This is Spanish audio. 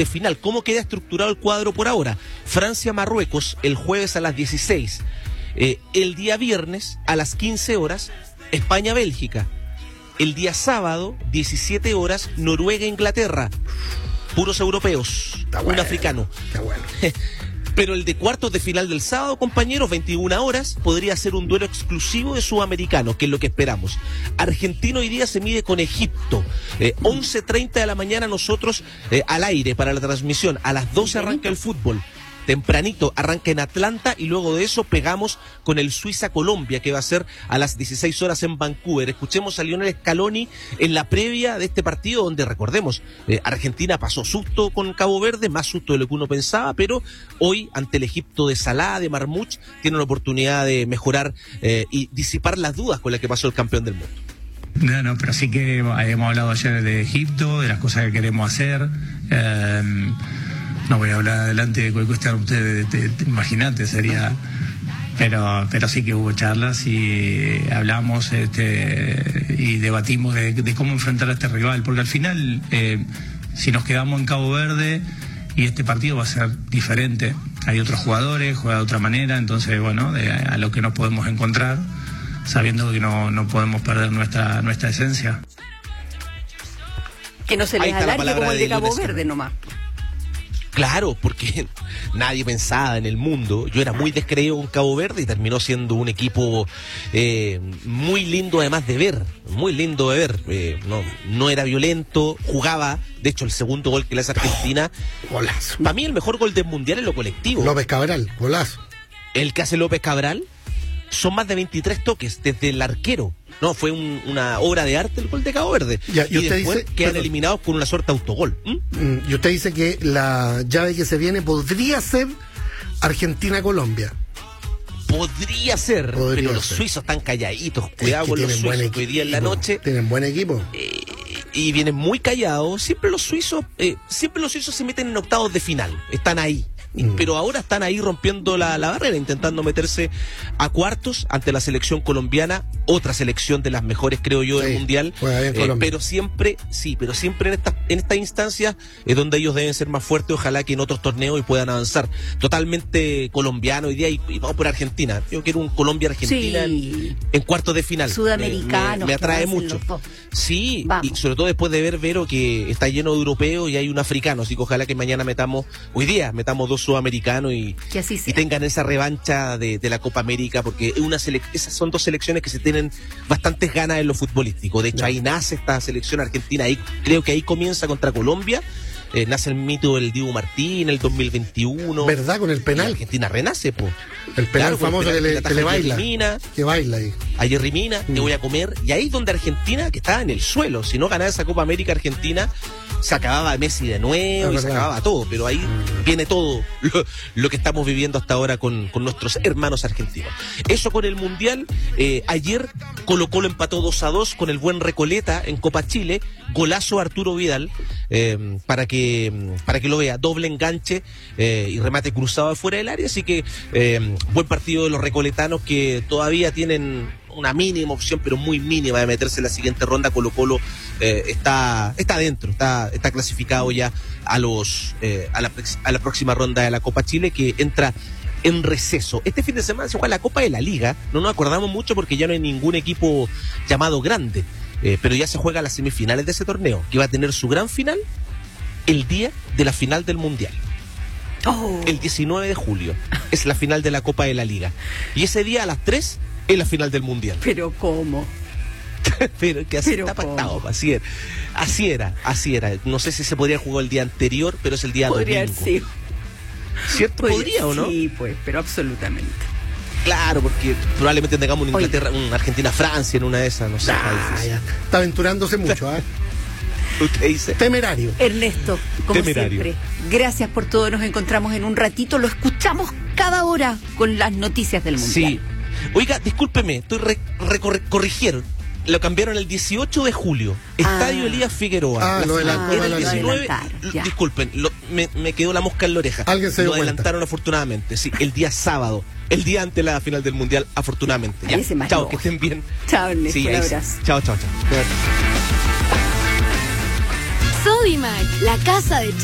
de final. ¿Cómo queda estructurado el cuadro por ahora? Francia-Marruecos el jueves a las 16. El día viernes a las 15 horas, España-Bélgica. El día sábado, 17 horas, Noruega-Inglaterra. Puros europeos, Está bueno, un africano. Está bueno. Pero el de cuartos de final del sábado, compañeros, 21 horas, podría ser un duelo exclusivo de sudamericanos, que es lo que esperamos. Argentina hoy día se mide con Egipto. 11:30 de la mañana nosotros al aire para la transmisión. A las 12 arranca el fútbol. Tempranito arranca en Atlanta y luego de eso pegamos con el Suiza-Colombia, que va a ser a las 16 horas en Vancouver. Escuchemos a Lionel Scaloni en la previa de este partido, donde recordemos, Argentina pasó susto con Cabo Verde, más susto de lo que uno pensaba, pero hoy ante el Egipto de Salah, de Marmouch, tiene la oportunidad de mejorar y disipar las dudas con las que pasó el campeón del mundo. No, pero sí que hemos hablado ayer de Egipto, de las cosas que queremos hacer. No voy a hablar adelante de cualquier cuestión, ustedes, imagínate, sería... Pero sí que hubo charlas y hablamos y debatimos de cómo enfrentar a este rival, porque al final, si nos quedamos en Cabo Verde, y este partido va a ser diferente, hay otros jugadores, juega de otra manera, entonces, bueno, a lo que nos podemos encontrar, sabiendo que no podemos perder nuestra esencia. Que no se les alargue como el de Cabo Verde nomás. Claro, porque nadie pensaba en el mundo. Yo era muy descreído con Cabo Verde y terminó siendo un equipo muy lindo además de ver, muy lindo de ver. No era violento, jugaba. De hecho, el segundo gol que le hace Argentina, golazo. Para mí el mejor gol del Mundial es lo colectivo. López Cabral, golazo. El que hace López Cabral, son más de 23 toques desde el arquero. No, fue una obra de arte el gol de Cabo Verde. Ya, y usted después dice, quedan eliminados con una suerte de autogol. Y usted dice que la llave que se viene podría ser Argentina-Colombia. Podría ser, pero los suizos están calladitos. Cuidado con los suizos, hoy día en la noche. Tienen buen equipo. Y vienen muy callados. Siempre los suizos se meten en octavos de final. Están ahí. Pero ahora están ahí rompiendo la barrera, intentando meterse a cuartos ante la selección colombiana, otra selección de las mejores, creo yo, del Mundial. Pero siempre en estas instancias es donde ellos deben ser más fuertes, ojalá que en otros torneos y puedan avanzar. Totalmente colombiano hoy día y vamos por Argentina. Yo quiero un Colombia-Argentina en cuartos de final. Sudamericanos. Me atrae mucho. Sí, y sobre todo después de ver, Vero, que está lleno de europeos y hay un africano, así que ojalá que mañana metamos dos sudamericanos y tengan esa revancha de la Copa América, porque esas son dos selecciones que se tienen bastantes ganas en lo futbolístico. De hecho, ahí nace esta selección argentina, creo que ahí comienza contra Colombia. Nace el mito del Dibu Martín en el 2021. ¿Verdad? Con el penal. Argentina renace, po. El penal famoso que le baila. Que baila ahí. A Jerry Mina, te voy a comer. Y ahí es donde Argentina, que estaba en el suelo, si no ganaba esa Copa América Argentina, se acababa Messi de nuevo y se acababa todo. Pero ahí viene todo lo que estamos viviendo hasta ahora con nuestros hermanos argentinos. Eso con el Mundial. Ayer Colo-Colo empató 2-2 con el buen Recoleta en Copa Chile. Golazo Arturo Vidal, para que lo vea, doble enganche y remate cruzado fuera del área, así que buen partido de los recoletanos, que todavía tienen una mínima opción, pero muy mínima, de meterse en la siguiente ronda. Colo-Colo está dentro, está clasificado ya a la próxima ronda de la Copa Chile, que entra en receso. Este fin de semana se juega la Copa de la Liga, no nos acordamos mucho porque ya no hay ningún equipo llamado grande, pero ya se juega las semifinales de ese torneo, que va a tener su gran final el día de la final del Mundial. El 19 de julio es la final de la Copa de la Liga. Y ese día a las 3 es la final del Mundial. ¿Pero cómo? Pero que así está pactado. Así era. No sé si se podría jugar el día anterior, pero es el día podría domingo. Sí. ¿Cierto? ¿Podría o no? Sí, pues, pero absolutamente. Claro, porque probablemente tengamos una Inglaterra, una Argentina-Francia en una de esas, no sé. Ya. Está aventurándose mucho, ¿eh? Usted dice. Temerario. Ernesto, como siempre, gracias por todo. Nos encontramos en un ratito. Lo escuchamos cada hora con las noticias del Mundial. Sí. Oiga, discúlpeme, corrigieron. Lo cambiaron el 18 de julio. Estadio Elías Figueroa. Lo adelantaron. Era el 19. Disculpen, me quedó la mosca en la oreja. Alguien se dio Lo adelantaron afortunadamente. Sí, el día sábado. El día antes de la final del Mundial, afortunadamente. Ya. Chao, que estén bien. Chao, Ernesto. Sí, un abrazo. Chao. Sodimac, la casa de